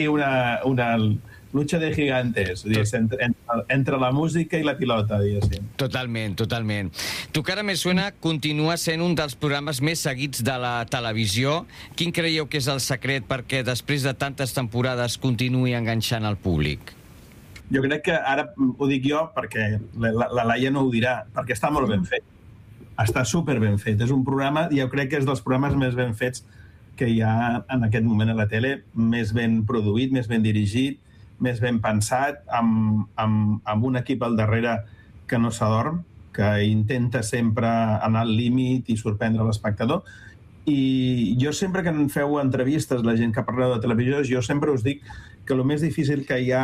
una lucha de gigantes, entre la música i la pilota, diguéssim. Totalment. Tu cara me suena continua sent un dels programes més seguits de la televisió. Quin creieu que és el secret perquè després de tantes temporades continuï enganxant el públic? Jo crec que ara ho dic jo perquè la Laia no ho dirà, perquè està molt ben fet. Està super ben fet. És un programa, jo crec que és dels programes més ben fets que hi ha en aquest moment a la tele, més ben produït, més ben dirigit, més ben pensat, amb un equip al darrere que no s'adorm, que intenta sempre anar al límit i sorprendre l'espectador. I jo sempre que em feu entrevistes, la gent que parleu de televisió, jo sempre us dic que el més difícil que hi ha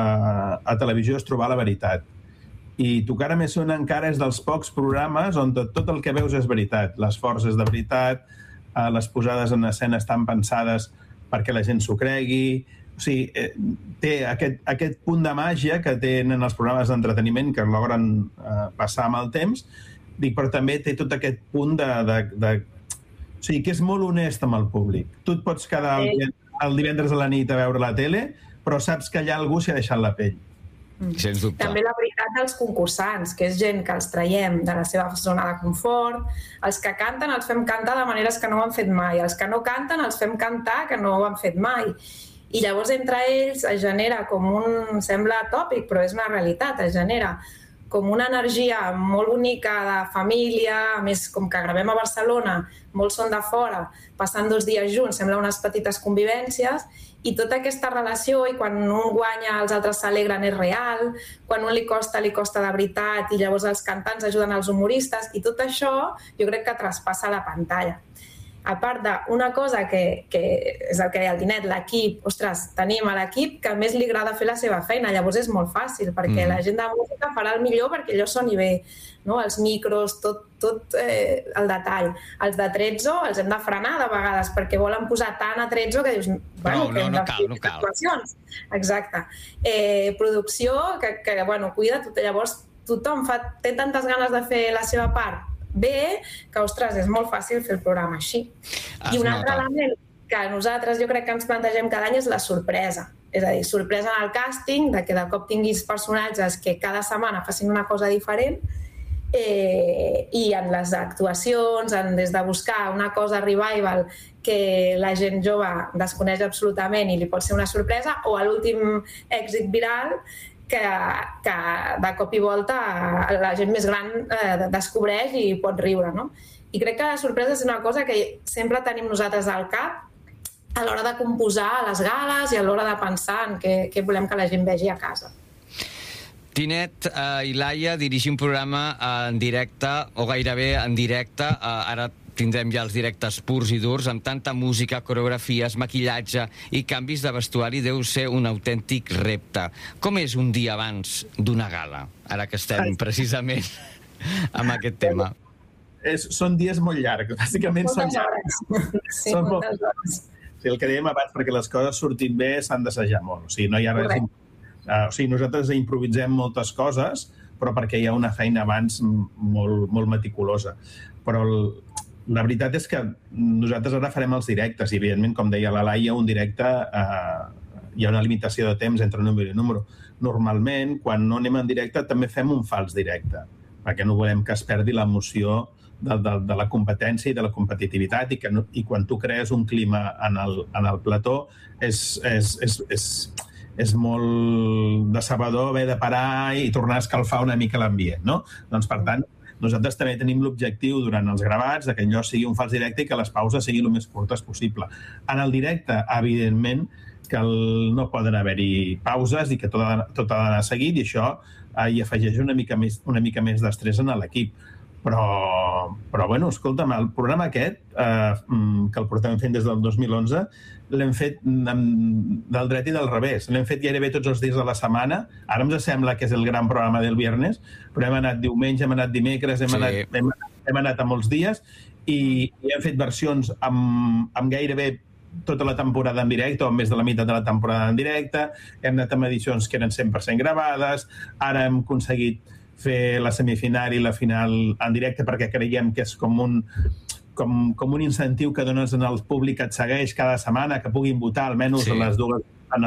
a televisió és trobar la veritat. I Tu cara me suena encara és dels pocs programes on tot el que veus és veritat. L'esforç és de veritat, les posades en escena estan pensades perquè la gent s'ho cregui. O sigui, té aquest punt de màgia que tenen els programes d'entreteniment que logren passar amb el temps, però també té tot aquest punt de... O sigui, que és molt honest amb el públic. Tu et pots quedar el divendres a la nit a veure la tele, però saps que allà algú s'hi ha deixat la pell. Sens dubte. També la veritat dels concursants, que és gent que els traiem de la seva zona de confort. Els que canten els fem cantar de maneres que no ho han fet mai. Els que no canten els fem cantar que no ho han fet mai. I llavors entre ells es genera com un... Sembla tòpic, però és una realitat. Es genera com una energia molt bonica de família, a més, com que gravem a Barcelona, molts són de fora, passant 2 dies junts, sembla unes petites convivències, i tota aquesta relació, i quan un guanya els altres s'alegren, és real, quan un li costa de veritat, i llavors els cantants ajuden els humoristes, i tot això jo crec que traspassa la pantalla. A part d'una cosa que és el que deia el Tinet, l'equip, ostres, tenim l'equip que més li agrada fer la seva feina, llavors és molt fàcil, perquè la gent de música farà el millor perquè allò soni bé, no? Els micros, tot el detall. Els de Trezzo els hem de frenar de vegades perquè volen posar tant a Trezzo que dius... No cal. Exacte. Producció que cuida tot. Llavors tothom té tantes ganes de fer la seva part bé, que, ostres, és molt fàcil fer el programa així. I un altre element que nosaltres jo crec que ens plantegem cada any és la sorpresa. És a dir, sorpresa en el càsting, de que de cop tinguis personatges que cada setmana facin una cosa diferent, i en les actuacions, des de buscar una cosa revival que la gent jove desconeix absolutament i li pot ser una sorpresa, o a l'últim èxit viral que de cop i volta la gent més gran descobreix i pot riure, no? I crec que la sorpresa és una cosa que sempre tenim nosaltres al cap a l'hora de composar a les gales i a l'hora de pensar en què volem que la gent vegi a casa. Tinet i Laia, dirigir un programa en directe, o gairebé en directe, ara tindrem ja els directes purs i durs, amb tanta música, coreografies, maquillatge i canvis de vestuari, deu ser un autèntic repte. Com és un dia abans d'una gala, ara que estem precisament amb aquest tema? Són dies molt llargs, bàsicament són llargs. Sí, moltes hores. El que dèiem abans, perquè les coses surtin bé s'han d'assajar molt, o sigui, no hi ha res... O sigui, nosaltres improvisem moltes coses, però perquè hi ha una feina abans molt meticulosa. Però la veritat és que nosaltres ara farem els directes i, evidentment, com deia la Laia, un directe hi ha una limitació de temps entre número i número. Normalment, quan no anem en directe, també fem un fals directe, perquè no volem que es perdi l'emoció de la competència i de la competitivitat i quan tu crees un clima en el plató és molt decebedor haver de parar i tornar a escalfar una mica l'ambient, no? Doncs, per tant, nosaltres també tenim l'objectiu durant els gravats que allò sigui un fals directe i que les pauses siguin el més curtes possible. En el directe, evidentment, que no poden haver-hi pauses i que tot ha d'anar seguit i això hi afegeix una mica més d'estrès en l'equip. Però bueno, escolta'm, el programa aquest, que el portem fent des del 2011, l'hem fet del dret i del revés. L'hem fet gairebé tots els dies de la setmana. Ara ens sembla que és el gran programa del viernes, però hem anat diumenge, hem anat dimecres, hem anat a molts dies i hem fet versions amb gairebé tota la temporada en directe o més de la meitat de la temporada en directe. Hem anat amb edicions que eren 100% gravades. Ara hem aconseguit fer la semifinal i la final en directe perquè creiem que és com un incentiu que dones al públic que et segueix cada setmana, que puguin votar almenys les